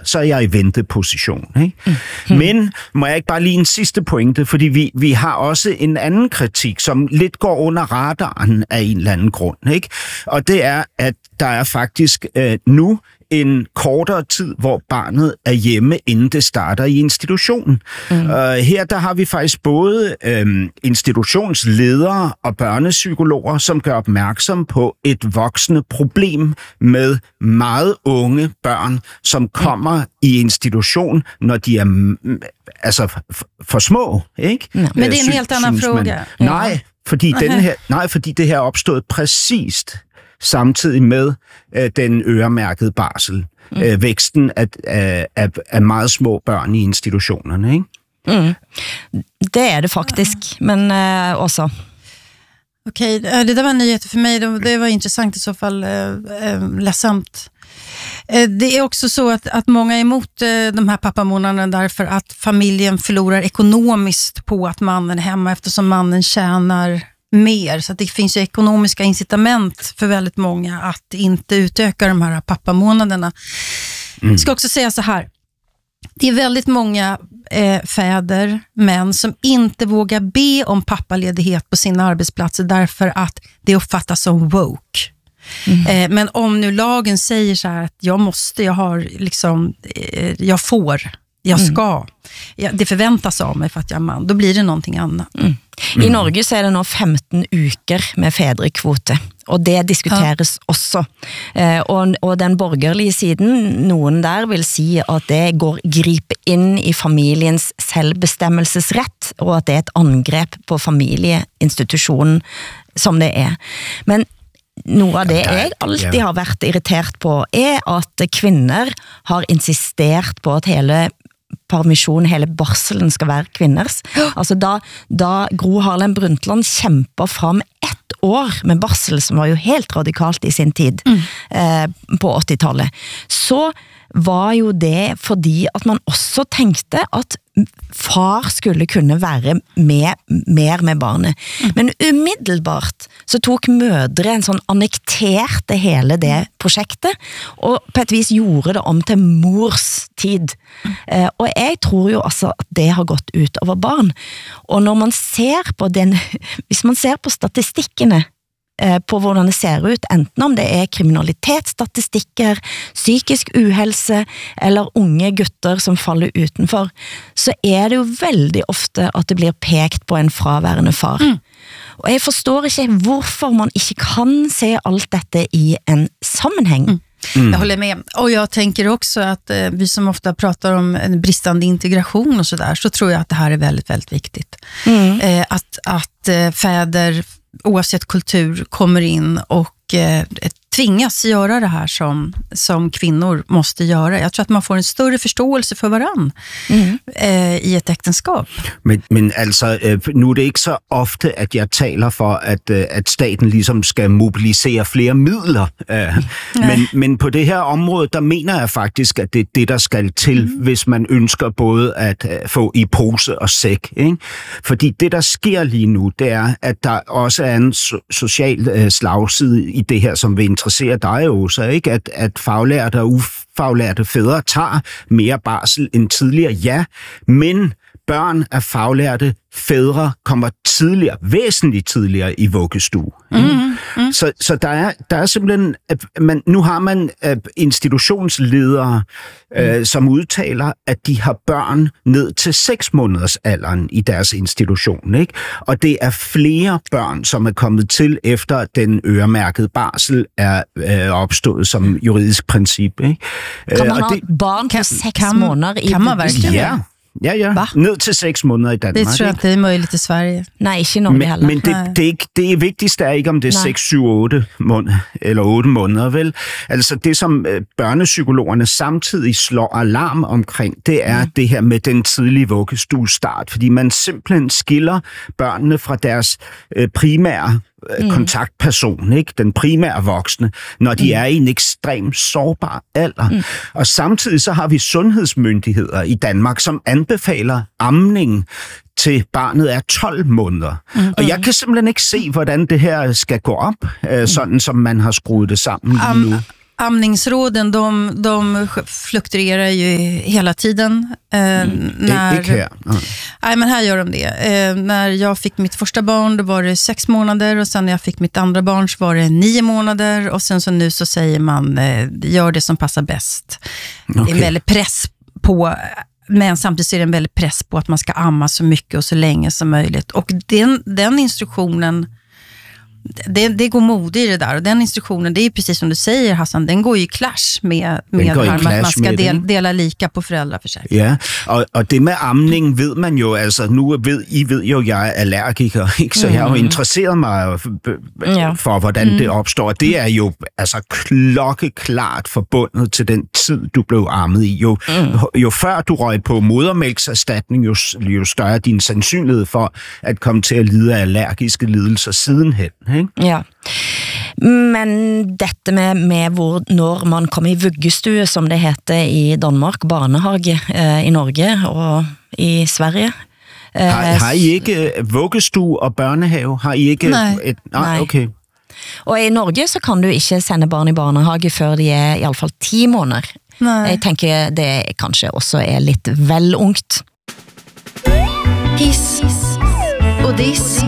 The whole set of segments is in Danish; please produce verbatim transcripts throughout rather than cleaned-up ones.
så er jeg i venteposition. Ikke? Mm. Men må jeg ikke bare lige en sidste pointe, fordi vi, vi har også en anden kritik, som lidt går under radaren af en eller anden grund. Ikke? Og det er, at der er faktisk øh, nu en kortere tid, hvor barnet er hjemme, inden det starter i institutionen. Mm. Uh, her der har vi faktisk både øhm, institutionsledere og børnepsykologer, som gør opmærksom på et voksende problem med meget unge børn, som kommer mm. i institution, når de er mm, altså f- for små, ikke? Ja. Men det er en helt anden fråga. Nej, fordi den her, nej, fordi det her er opstået præcist samtidig med øh, den øremærkede barsel. Mm. Øh, væksten af, af, af, af meget små børn i institutionerne, ikke? Mm. Det er det faktisk, men øh, også. Okej, okay, det där var nyheter för mig. Det, det var intressant i så fall. Eh, eh, ledsamt. Eh, det är också så att, att många är emot eh, de här pappamånaderna därför att familjen förlorar ekonomiskt på att mannen är hemma eftersom mannen tjänar mer. Så att det finns ju ekonomiska incitament för väldigt många att inte utöka de här pappamånaderna. Mm. Jag ska också säga så här. Det är väldigt många eh, fäder, män som inte vågar be om pappaledighet på sina arbetsplatser därför att det uppfattas som woke. Mm. Eh, men om nu lagen säger så här att jag måste, jag har liksom, eh, jag får, jag ska, mm. ja, det förväntas av mig för att jag är man, då blir det någonting annat. Mm. I Norge så er det nå femten uker med fædrekvote, og det diskuteres ja. også. Eh, og, og den borgerlige siden, noen der vil si at det går gripe inn i familiens selvbestemmelsesrett, og at det er et angrep på familieinstitutionen, som det er. Men noe av det jeg alltid har vært irritert på, er at kvinner har insistert på at hele permission, hele barselen skal være kvinners. Altså da, da Gro Harlem Brundtland kjemper fram ett år med barsel, som var jo helt radikalt i sin tid mm. eh, på åttitallet, så var jo det fordi at man også tenkte at far skulle kunne være med, mer med barnet. Mm. Men umiddelbart så tok mødre en sånn annekterte hele det prosjektet, og på et vis gjorde det om til mors tid. Mm. Eh, og jeg tror jo altså at det har gått ut over barn. Og når man ser på den, hvis man ser på statistikkene, på hvordan det ser ut, enten om det er kriminalitetsstatistikker, psykisk uhelse eller unge gutter som faller utenfor, så er det jo veldig ofte at det blir pekt på en fraværende far. Mm. Og jeg forstår ikke hvorfor man ikke kan se alt dette i en sammenheng. Mm. Mm. Jag håller med. Och jag tänker också att eh, vi som ofta pratar om en bristande integration och sådär, så tror jag att det här är väldigt, väldigt viktigt. Mm. Eh, att att eh, fäder oavsett kultur kommer in och eh, tvingas göra det här som, som kvinnor måste göra. Jeg tror at man får en større forståelse for varann mm. eh, i et ægteskab. Men, men altså, øh, nu er det ikke så ofte, at jeg taler for, at, øh, at staten ligesom skal mobilisere flere midler. Øh, men, men på det her område, der mener jeg faktisk, at det er det, der skal til, mm. hvis man ønsker både at øh, få i pose og sæk. Ikke? Fordi det, der sker lige nu, det er, at der også er en so- social øh, slagside i det her, som vil interessere dig også, ikke? At, at faglærte og ufaglærte fædre tager mere barsel end tidligere, ja, men børn af faglærte fædre kommer tidligere, væsentligt tidligere i vuggestue. Mm, mm. Så, så der, er, der er simpelthen, at man, nu har man uh, institutionsledere, uh, mm. som udtaler, at de har børn ned til seks måneders alderen i deres institution. Ikke? Og det er flere børn, som er kommet til efter den øremærkede barsel er uh, opstået som juridisk princip. Ikke? Kan man uh, have det, barn på seks måneder i vuggestue? Ja. Ja, ja. Hva? Ned til seks måneder i Danmark. Det tror jeg, ikke? Det er muligt i Sverige. Nej, ikke i Norge men, heller. Men det, det, er ikke, det vigtigste er ikke, om det er seks, syv, otte måneder, eller otte måneder, vel? Altså det, som øh, børnepsykologerne samtidig slår alarm omkring, det er mm. det her med den tidlige vuggestuestart, fordi man simpelthen skiller børnene fra deres øh, primære Mm. kontaktperson, ikke? Den primære voksne, når de mm. er i en ekstrem sårbar alder. Mm. Og samtidig så har vi sundhedsmyndigheder i Danmark, som anbefaler amning til barnet er tolv måneder. Mm. Og jeg kan simpelthen ikke se, hvordan det her skal gå op, øh, sådan som man har skruet det sammen um, nu. amningsråden, de, de fluktuerar ju hela tiden. Eh, mm. när, Ikke her. Mm. Nej, men här gör de det. Eh, när jag fick mitt första barn, då var det sex månader. Och sen när jag fick mitt andra barn så var det nio månader. Och sen så nu så säger man, eh, gör det som passar bäst. Okay. Det är en väldigt press på... Men samtidigt är det en väldigt press på att man ska amma så mycket och så länge som möjligt. Och den, den instruktionen, det, det går mode i det där. Och den instruktionen, det är precis som du säger Hassan, den går ju i clash med, med det här med att man ska del, dela lika på föräldraförsäkring. Ja, och, och det med amning vet man ju, alltså nu vet, I vet ju, jag är allergiker, ikke? Så mm. jeg har jo interesseret mig for, for hvordan mm. det opstår. Det er jo altså klokkeklart forbundet til den tid, du blev ammet i. Jo, mm. jo før du røg på modermælkserstatning, jo, jo større din sandsynlighed for at komme til at lide af allergiske lidelser sidenhen. Ikke? Ja. Men dette med, med hvor, når man kommer i vuggestue, som det heter i Danmark, barnehage eh, i Norge og i Sverige. Eh, har, har I ikke vuggestue og børnehave? Har I ikke nej. Et, nej, nej. Okay. Og i Norge så kan du ikke sende barn i barnehage før de er i alle fall ti måneder. Nej. Jeg tænker det kanskje også er lidt vel ungt. Hiss og diss.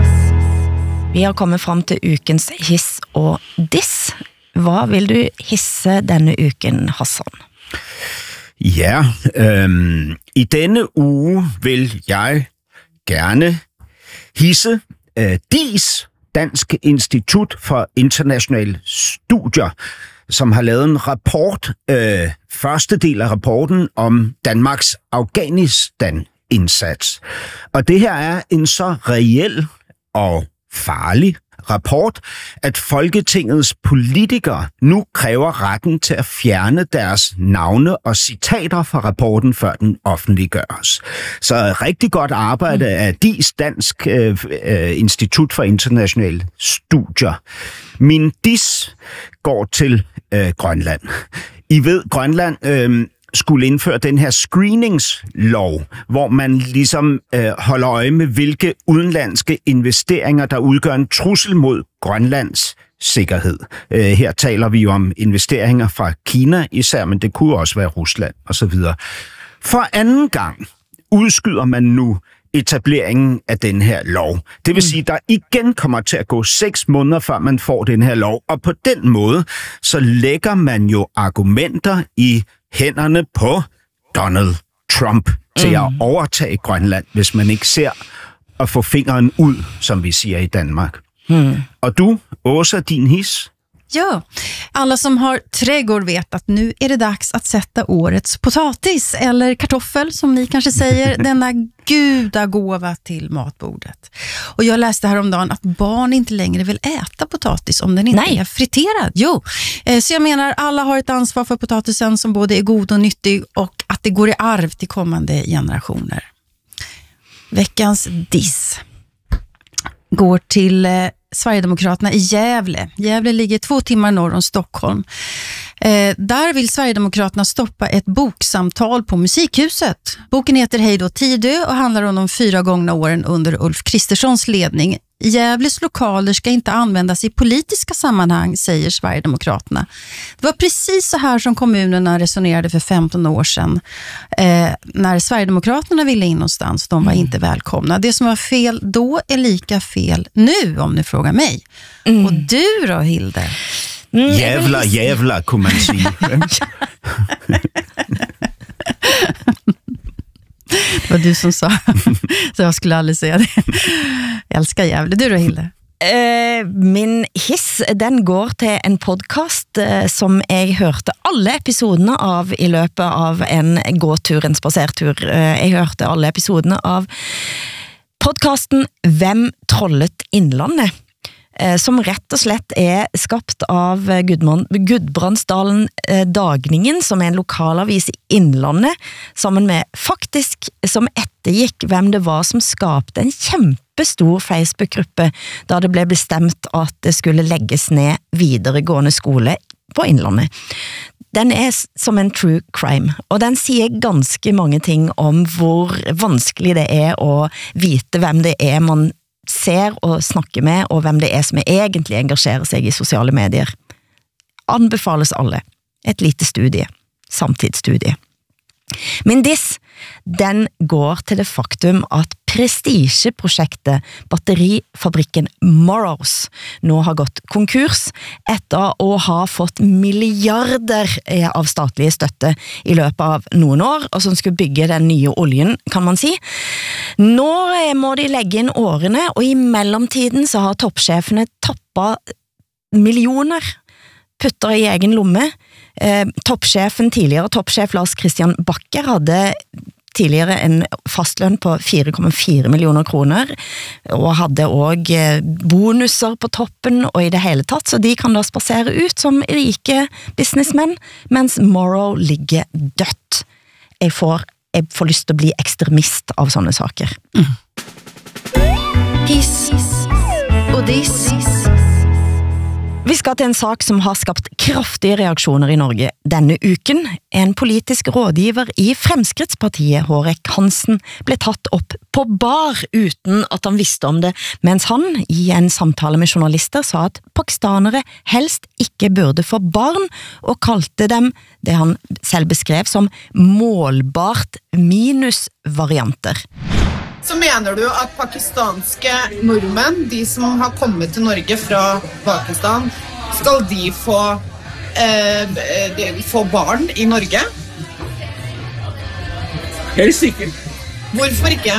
Vi har kommet frem til ukens hiss og diss. Hvad vil du hisse denne uken, Hassan? Ja, øhm, i denne uge vil jeg gerne hisse øh, D I S, Dansk Institut for Internationale Studier, som har lavet en rapport, øh, første del af rapporten om Danmarks Afghanistan-indsats. Og det her er en så reel og farlig rapport, at Folketingets politikere nu kræver retten til at fjerne deres navne og citater fra rapporten, før den offentliggøres. Så rigtig godt arbejde af D I S, Dansk øh, øh, Institut for Internationale Studier. Min diss går til øh, Grønland. I ved, Grønland... Øh, skulle indføre den her screeningslov, hvor man ligesom øh, holder øje med, hvilke udenlandske investeringer, der udgør en trussel mod Grønlands sikkerhed. Øh, her taler vi jo om investeringer fra Kina især, men det kunne også være Rusland osv. For anden gang udskyder man nu etableringen af den her lov. Det vil sige, at der igen kommer til at gå seks måneder, før man får den her lov, og på den måde, så lægger man jo argumenter i hænderne på Donald Trump til mm. at overtage Grønland, hvis man ikke ser at få fingeren ud, som vi siger i Danmark. Mm. Og du, Åsa, din hiss? Ja, alla som har trädgård vet att nu är det dags att sätta årets potatis eller kartoffel som ni kanske säger, denna gudagåva till matbordet. Och jag läste häromdagen att barn inte längre vill äta potatis om den inte Nej. är friterad. Jo, så jag menar alla har ett ansvar för potatisen som både är god och nyttig och att det går i arv till kommande generationer. Veckans diss går till Sverigedemokraterna i Gävle. Gävle ligger två timmar norr om Stockholm. Eh, där vill Sverigedemokraterna stoppa ett boksamtal på Musikhuset. Boken heter Hej då Tidö och handlar om de fyra gångna åren under Ulf Kristerssons ledning. Gävles lokaler ska inte användas i politiska sammanhang, säger Sverigedemokraterna. Det var precis så här som kommunerna resonerade för femton år sedan. Eh, när Sverigedemokraterna ville in någonstans, de var mm. inte välkomna. Det som var fel då är lika fel nu, om ni frågar mig. Mm. Och du då, Hilde? Mm, jävla, jävla, kan man säga. Det var du som sa. Så jag skulle aldrig säga det. Jag älskar Gävle. Du då, Hilde? Uh, min hiss, den går til en podcast uh, som jeg hørte alle episodene av i løpet av en gåtur, en spasertur. Uh, jeg hørte alle episodene av podcasten Hvem trollet Innlandet? Som rett og slett er skapt av Gudbrandsdalen Dagningen, som er en lokalavis i Innlandet, sammen med faktisk som ettergikk hvem det var som skapte en kjempestor Facebook-gruppe da det ble bestemt at det skulle legges ned videregående skole på Innlandet. Den er som en true crime, og den sier ganske mange ting om hvor vanskelig det er å vite hvem det er man ser og snakker med, og hvem det er som egentlig engasjerer seg i sociale medier. anbefales alle. Et lite studie, samtidsstudie. Min diss, den går til det faktum at prestigeprosjektet batterifabrikken Morrows nå har gått konkurs etter å ha fått milliarder av statlige støtte i løpet av noen år, og som skulle bygge den nye oljen, kan man si. Nå må de legge inn årene, og i mellomtiden så har toppsjefene tappet millioner putter i egen lomme. Eh, toppsjefen, tidligere toppsjef Lars Christian Bakker hadde tidligere en fastlønn på fire komma fire millioner kroner, og hadde også bonuser på toppen, og i det hele tatt, så de kan da spasere ut som rike businessmenn, mens Morrow ligger dødt. Jeg får, jeg får lyst til å bli ekstremist av sånne saker. Mm. Hiss og diss. Vi skal til en sak som har skapt kraftige reaksjoner i Norge denne uken. En politisk rådgiver i Fremskrittspartiet, Hårek Hansen, ble tatt opp på bar uten at han visste om det, mens han i en samtale med journalister sa at pakistanere helst ikke burde få barn, og kalte dem det han selv beskrev som målbart minusvarianter. Så mener du at pakistanske nordmenn, de som har kommet til Norge fra Pakistan, skal de få, eh, de få barn i Norge? Helt sikkert. Hvorfor ikke?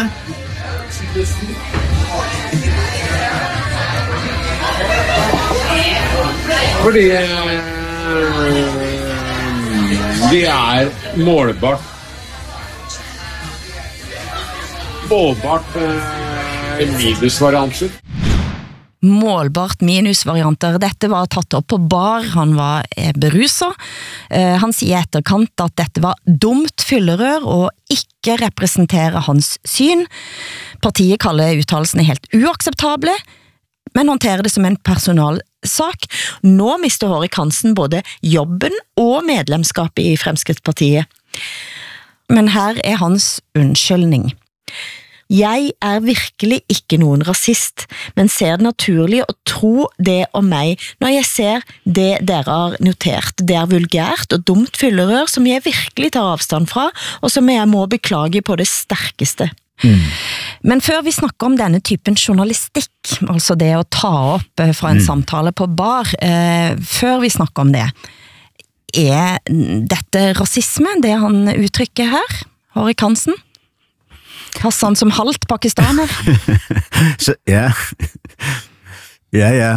Fordi eh, de er målbart Målbart eh, minusvarianter. Målbart minusvarianter. Dette var tatt opp på bar, han var beruset. Eh, han sier etterkant at dette var dumt fyllerør og ikke representerer hans syn. Partiet kaller uttalelsene helt uakseptable, men håndterer det som en personalsak. Nå mister Hårek Hansen både jobben og medlemskapet i Fremskrittspartiet. Men her er hans unnskyldning. Jeg er virkelig ikke noen rasist, men ser det naturlig å tro det om meg når jeg ser det dere har notert. Det er vulgært og dumt fyllerør som jeg virkelig tar avstand fra, og som jeg må beklage på det sterkeste. Mm. Men før vi snakker om denne typen journalistikk, altså det å ta opp fra en mm. samtale på bar, eh, før vi snakker om det, er dette rasisme, det han uttrykker her, Hårek Hansen? Hassan som halvt pakistaner. Så, ja. Ja, ja.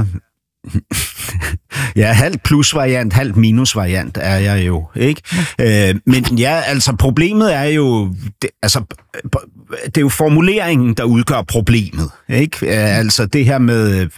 Ja, halvt plusvariant, halvt minusvariant er jeg jo, ikke? Øh, men ja, altså problemet er jo, det, altså, det er jo formuleringen, der udgør problemet, ikke? Altså det her med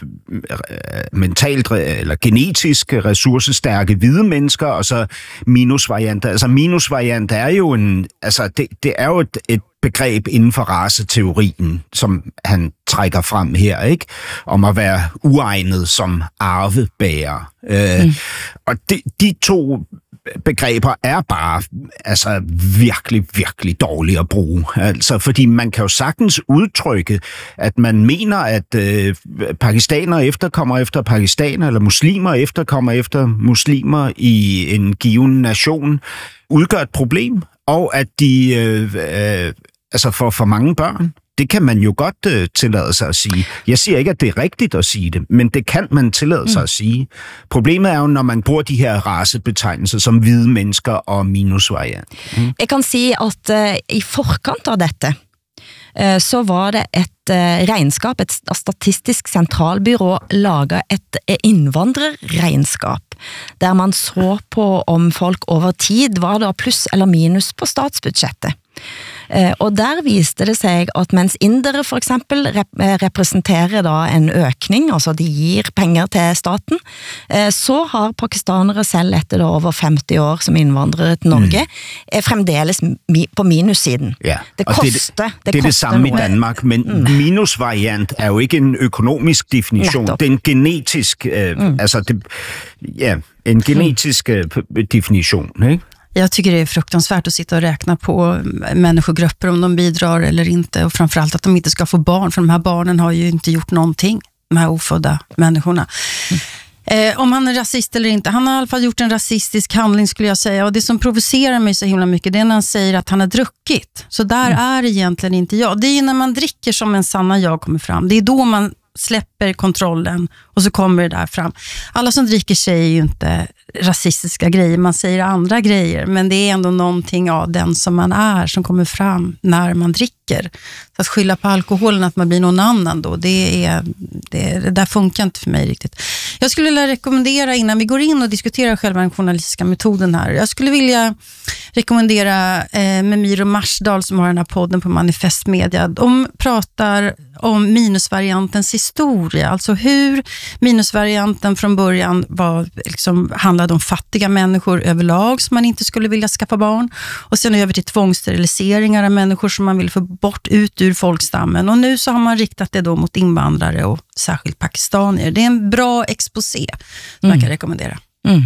mentalt eller genetisk ressourcestærke hvide mennesker, og så minusvarianter. Altså minusvariant er jo en, altså det, det er jo et, et begreb inden for raceteorien, som han trækker frem her, ikke? Om at være uegnet som arvebærer. Øh, mm. Og de, de to begreber er bare altså virkelig, virkelig dårlige at bruge. Altså, fordi man kan jo sagtens udtrykke, at man mener, at øh, pakistanere efterkommer efter pakistaner, eller muslimer efterkommer efter muslimer i en given nation, udgør et problem, og at de øh, øh, altså får for mange børn. Det kan man jo godt øh, tillade sig at sige. Jeg siger ikke, at det er rigtigt at sige det, men det kan man tillade sig mm. at sige. Problemet er jo, når man bruger de her racebetegnelser som hvide mennesker og minusvariant. Mm. Jeg kan sige, at uh, i forkant av dette, uh, så var det et uh, regnskap, et statistisk centralbyrå laget et indvandrerregnskap, der man så på om folk over tid var der pluss eller minus på statsbudgettet. Eh, og der viste det seg at mens indere for eksempel rep representerer da en økning, altså de gir penger til staten, eh, så har pakistanere selv etter da over femti år som innvandrere til Norge, mm. er fremdeles mi på minussiden. Ja, det koster, det, det, det er det samme noe. I Danmark, men mm. minusvariant er jo ikke en økonomisk definisjon, Netop. Det er en genetisk, eh, mm. altså det, ja, en genetisk mm. definition, ikke? Jag tycker det är fruktansvärt att sitta och räkna på människogrupper om de bidrar eller inte, och framförallt att de inte ska få barn, för de här barnen har ju inte gjort någonting, de här ofödda människorna. Mm. Eh, om han är rasist eller inte. Han har i alla fall gjort en rasistisk handling skulle jag säga. Och det som provocerar mig så himla mycket det är när han säger att han har druckit. Så där mm. är egentligen inte jag. Det är ju när man dricker som en sanna jag kommer fram. Det är då man släpper kontrollen och så kommer det där fram. Alla som dricker säger ju inte rasistiska grejer, man säger andra grejer, men det är ändå någonting av den som man är som kommer fram när man dricker. Så att skylla på alkoholen att man blir någon annan då, det, är, det, det där funkar inte för mig riktigt. Jag skulle vilja rekommendera innan vi går in och diskuterar själva den journalistiska metoden här. Jag skulle vilja rekommendera eh, med Miro Marsdal som har den här podden på Manifest Media. De pratar om minusvariantens historia, alltså hur minusvarianten från början var, liksom, handlade om fattiga människor överlag som man inte skulle vilja skaffa barn och sen över till tvångssteriliseringar av människor som man vill få bort ut ur folkstammen och nu så har man riktat det då mot invandrare och särskilt pakistanier. Det är en bra exposé som mm. jag kan rekommendera. Mm.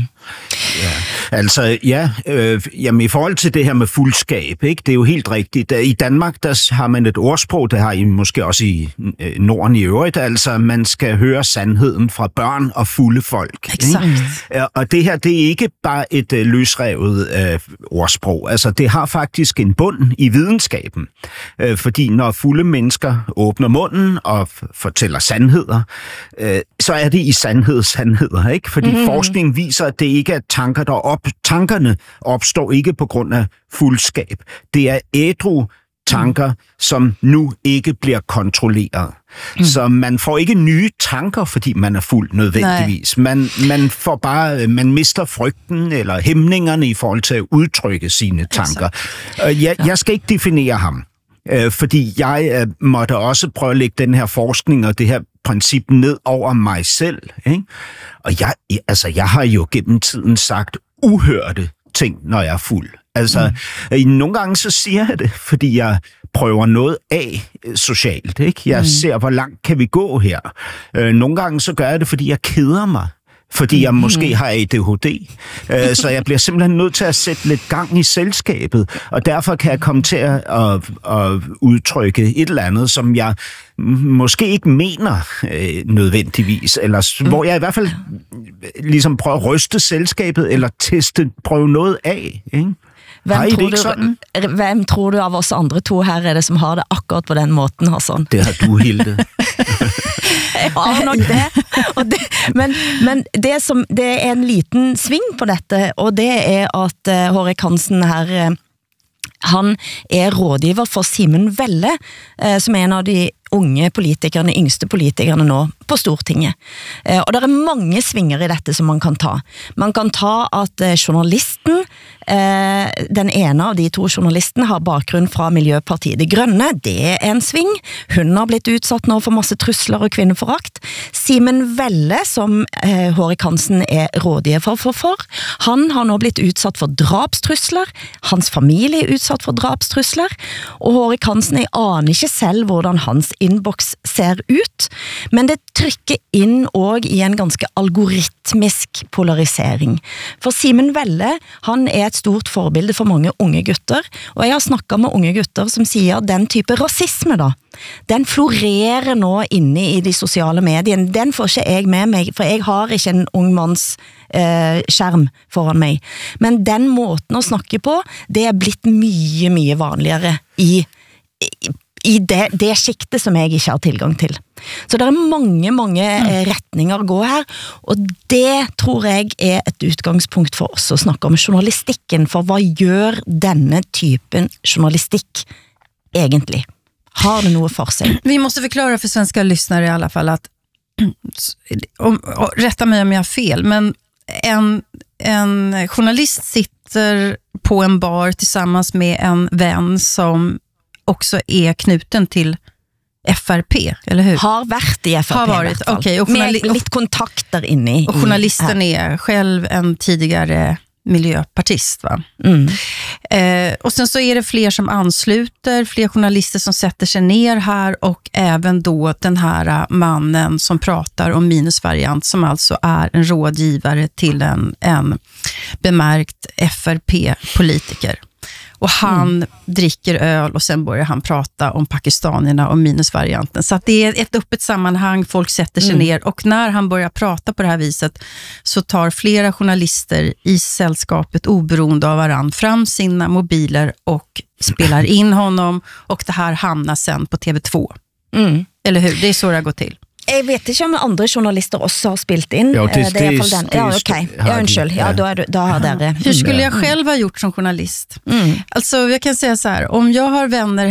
Ja, altså ja, øh, jamen i forhold til det her med fuldskab, ikke? Det er jo helt rigtigt. I Danmark der har man et ordsprog, det har I måske også i øh, Norden i øvrigt, altså man skal høre sandheden fra børn og fulde folk. Exakt. Ikke? Og det her, det er ikke bare et øh, løsrevet øh, ordsprog, altså det har faktisk en bund i videnskaben, øh, fordi når fulde mennesker åbner munden og fortæller sandheder, øh, så er det i sandhed sandheder, ikke? Fordi mm. forskning viser, at det ikke er tanker, der op... Tankerne opstår ikke på grund af fuldskab. Det er ædru tanker, mm. som nu ikke bliver kontrolleret. Mm. Så man får ikke nye tanker, fordi man er fuld nødvendigvis. Man, man får bare, man mister frygten eller hæmningerne i forhold til at udtrykke sine tanker. Jeg, jeg skal ikke definere ham, fordi jeg måtte også prøve at lægge den her forskning og det her princip ned over mig selv. Ikke? Og jeg, altså, jeg har jo gennem tiden sagt uhørte ting, når jeg er fuld. Altså, mm. nogle gange så siger jeg det, fordi jeg prøver noget af socialt. Ikke? Jeg mm. ser, hvor langt kan vi gå her. Nogle gange så gør jeg det, fordi jeg keder mig. Fordi jeg måske har A D H D. Så jeg bliver simpelthen nødt til at sætte lidt gang i selskabet. Og derfor kan jeg komme til at, at, at udtrykke et eller andet, som jeg måske ikke mener øh, nødvendigvis. Eller hvor jeg i hvert fald ligesom prøver at ryste selskabet, eller teste, prøve noget af. Ikke? Hvem tror, du, hvem tror du av oss andre to her er det som har det akkurat på den måten, Hassan? Det har du, Hilde. Jeg har nok det. Og det men men det, som, det er en liten sving på dette, og det er at uh, Hårek Hansen her, uh, han er rådgiver for Simen Velle, uh, som er en av de unge politikerne, yngste politikerne nå på Stortinget. Eh, og det er mange svinger i dette som man kan ta. Man kan ta at eh, journalisten, eh, den ene av de to journalistene har bakgrunn fra Miljøpartiet De Grønne. Det er en sving. Hun har blitt utsatt nå for masse trusler og kvinneforakt. Simen Velle, som eh, Hårek Hansen er rådgiver for, for, for, han har nå blitt utsatt for drapstrusler. Hans familie er utsatt for drapstrusler. Og Hårek Hansen, jeg aner ikke selv hvordan hans inbox ser ut, men det trykker inn også i en ganske algoritmisk polarisering. For Simen Velle, han er et stort forbilde for mange unge gutter, og jeg har snakket med unge gutter som sier den type rasisme da, den florerer nå inne i de sosiale mediene. Den får ikke jeg med meg, for jeg har ikke en ung manns eh, skjerm foran meg. Men den måten å snakke på, det er blitt mye, mye vanligere i, i i det, det skiktet som jeg ikke har tilgang til. Så det er mange, mange eh, retninger å gå her, og det tror jeg er et utgangspunkt for oss å snakke om journalistikken, for hva gjør denne typen journalistikk egentlig? Har det noe for sig? Vi måste förklara för svenska lyssnare i alla fall att, om, om, rätta mig om jag har fel, men en, en journalist sitter på en bar tillsammans med en vän som också är knuten till F R P, eller hur? Har varit i F R P. Har varit, okej. Okay. Och med lite kontakter inne i. Och journalisten i, är själv en tidigare miljöpartist, va? Mm. Eh, och sen så är det fler som ansluter, fler journalister som sätter sig ner här och även då den här mannen som pratar om minusvariant som alltså är en rådgivare till en, en bemärkt F R P-politiker. Och han mm. dricker öl och sen börjar han prata om pakistanierna och minusvarianten. Så att det är ett öppet sammanhang, folk sätter sig mm. ner. Och när han börjar prata på det här viset så tar flera journalister i sällskapet oberoende av varann fram sina mobiler och spelar in honom. Och det här hamnar sen på T V två. Mm. Eller hur? Det är så det går till. Jeg vet ikke om andre journalister også har spilt in. Ja, det, det är i alla fall den. Ja, okej. Okay. Ja, undskyld. Ja, då, är, då har det. Hur skulle jag själv ha gjort som journalist? Mm. Alltså, jag kan säga så här, om jag har vänner